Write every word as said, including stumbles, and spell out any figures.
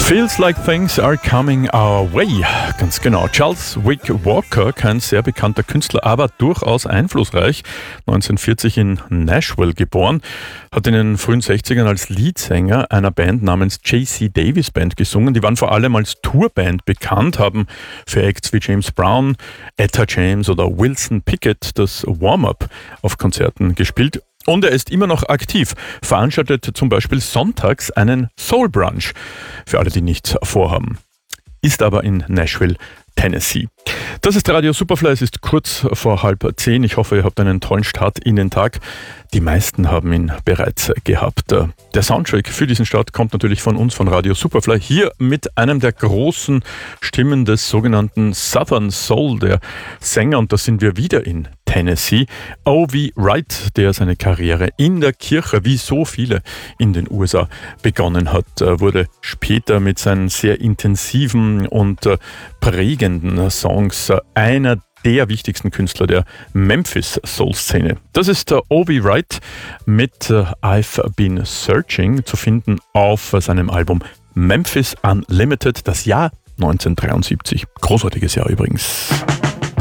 Feels like things are coming our way. Ganz genau. Charles Wick Walker, kein sehr bekannter Künstler, aber durchaus einflussreich, neunzehnhundertvierzig in Nashville geboren, hat in den frühen sechzigern als Leadsänger einer Band namens J C Davis Band gesungen. Die waren vor allem als Tourband bekannt, haben für Acts wie James Brown, Etta James oder Wilson Pickett das Warm-Up auf Konzerten gespielt. Und er ist immer noch aktiv, veranstaltet zum Beispiel sonntags einen Soul Brunch, für alle, die nichts vorhaben. Ist aber in Nashville, Tennessee. Das ist Radio Superfly, es ist kurz vor halb zehn. Ich hoffe, ihr habt einen tollen Start in den Tag. Die meisten haben ihn bereits gehabt. Der Soundtrack für diesen Start kommt natürlich von uns, von Radio Superfly, hier mit einem der großen Stimmen des sogenannten Southern Soul, der Sänger, und da sind wir wieder in Tennessee, O V Wright, der seine Karriere in der Kirche, wie so viele in den U S A, begonnen hat, wurde später mit seinen sehr intensiven und prägenden Songs einer der wichtigsten Künstler der Memphis-Soul-Szene. Das ist O V Wright mit I've Been Searching, zu finden auf seinem Album Memphis Unlimited, das Jahr neunzehnhundertdreiundsiebzig. Großartiges Jahr übrigens.